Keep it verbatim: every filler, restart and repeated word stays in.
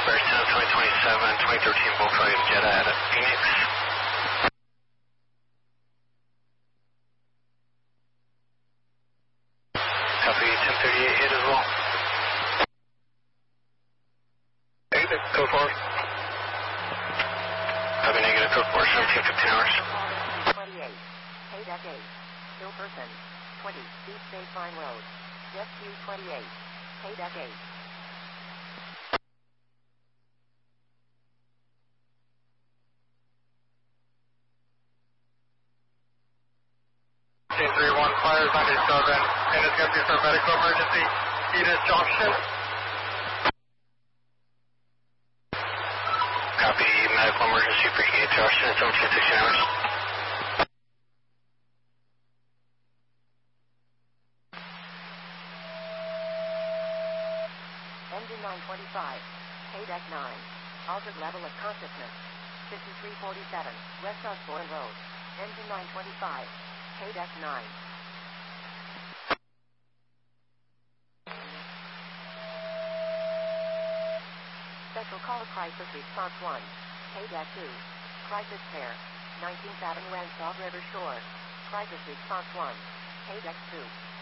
Bears ten twenty twenty-seven, twenty thirteen Volkswagen Jetta out of Phoenix. Copy ten thirty-eight hit as well. Negative, code four. Copy negative, code four, seventeen fifteen hours. twenty-eight, K deck eight, Hilperson, twenty, East State Line Road, Jet Q twenty-eight, K deck eight. three one fire ninety-seven, and it's going to be for medical emergency, Edith Junction. Copy, medical emergency for Edith Junction, seventeen sixteen hours. Engine nine twenty-five, K deck nine, altered level of consciousness, fifty-three forty-seven, West Osborne Road, engine nine twenty-five. K deck nine. Special call crisis response one. K deck two. Crisis pair. nineteenth Avenue and Salt River Shore. Crisis response one. K deck two.